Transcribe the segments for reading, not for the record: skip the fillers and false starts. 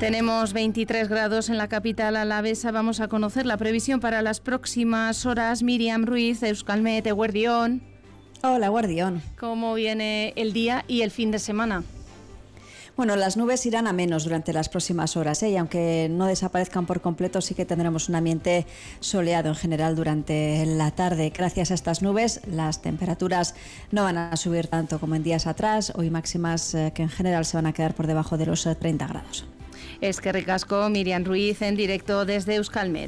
Tenemos 23 grados en la capital alavesa. Vamos a conocer la previsión para las próximas horas. Miriam Ruiz, de Euskalmet, Eguerdión. Hola, Eguerdión. ¿Cómo viene el día y el fin de semana? Bueno, las nubes irán a menos durante las próximas horas, y aunque no desaparezcan por completo, sí que tendremos un ambiente soleado en general durante la tarde. Gracias a estas nubes, las temperaturas no van a subir tanto como en días atrás. Hoy máximas que en general se van a quedar por debajo de los 30 grados. Eskerrik asko, Miriam Ruiz, en directo desde Euskalmet.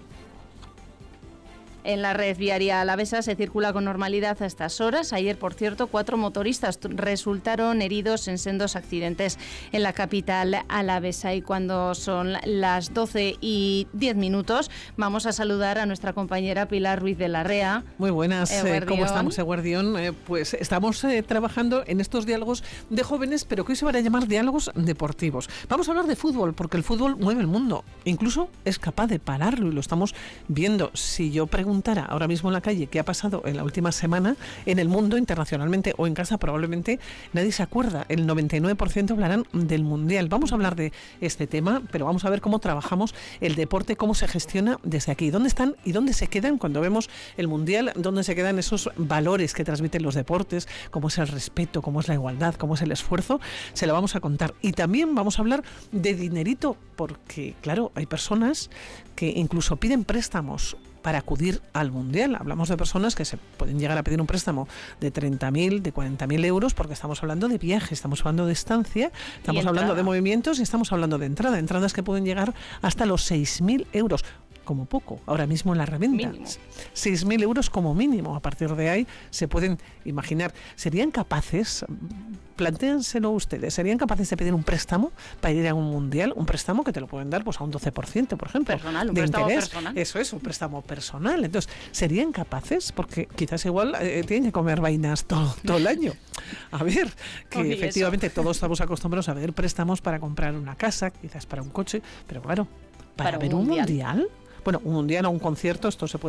En la red viaria alavesa se circula con normalidad a estas horas. Ayer, por cierto, 4 motoristas resultaron heridos en sendos accidentes en la capital alavesa. Y cuando son las 12:10, vamos a saludar a nuestra compañera Pilar Ruiz de Larrea. Muy buenas, ¿cómo estamos, Eguerdión? Pues estamos trabajando en estos diálogos de jóvenes, pero que hoy se van a llamar diálogos deportivos. Vamos a hablar de fútbol, porque el fútbol mueve el mundo. Incluso es capaz de pararlo, y lo estamos viendo. Si yo preguntara ahora mismo en la calle qué ha pasado en la última semana en el mundo, internacionalmente o en casa, probablemente nadie se acuerda. El 99% hablarán del Mundial. Vamos a hablar de este tema, pero vamos a ver cómo trabajamos el deporte, cómo se gestiona desde aquí. ¿Dónde están y dónde se quedan cuando vemos el Mundial? ¿Dónde se quedan esos valores que transmiten los deportes? ¿Cómo es el respeto? ¿Cómo es la igualdad? ¿Cómo es el esfuerzo? Se lo vamos a contar. Y también vamos a hablar de dinerito, porque, claro, hay personas que incluso piden préstamos para acudir al Mundial. Hablamos de personas que se pueden llegar a pedir un préstamo de 30.000, de 40.000 euros, porque estamos hablando de viaje, estamos hablando de estancia, estamos hablando de movimientos y estamos hablando de entradas que pueden llegar hasta los 6.000 euros. Como poco, ahora mismo en la reventa. 6.000 euros como mínimo. A partir de ahí se pueden imaginar. ¿Serían capaces, plantéanselo ustedes, serían capaces de pedir un préstamo para ir a un Mundial? Un préstamo que te lo pueden dar pues a un 12%, por ejemplo, personal, un de préstamo interés. Personal. Eso es, un préstamo personal. Entonces, ¿serían capaces? Porque quizás igual tienen que comer vainas todo el año. A ver, que efectivamente todos estamos acostumbrados a ver préstamos para comprar una casa, quizás para un coche, pero claro, para ver un mundial. Bueno, un mundial o un concierto, esto se puede